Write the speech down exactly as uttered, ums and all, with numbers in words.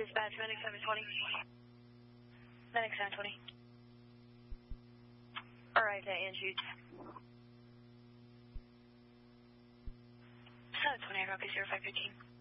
Dispatch, Medic seven twenty. Medic seven twenty. Alright, uh, and shoots. seven twenty, Rocky zero five fifteen.